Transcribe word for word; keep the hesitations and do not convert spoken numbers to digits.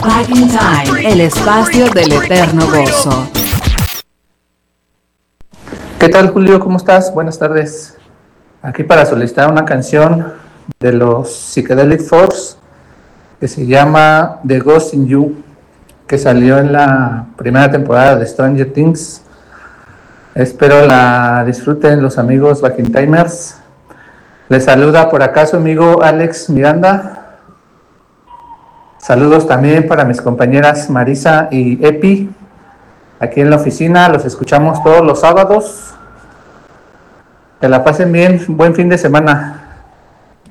Back in Time, el espacio del eterno gozo. ¿Qué tal, Julio? ¿Cómo estás? Buenas tardes. Aquí para solicitar una canción de los Psychedelic Force que se llama The Ghost in You, que salió en la primera temporada de Stranger Things. Espero la disfruten los amigos Back in Timers. Les saluda por acá su amigo Alex Miranda. Saludos también para mis compañeras Marisa y Epi. Aquí en la oficina los escuchamos todos los sábados. Que la pasen bien, buen fin de semana.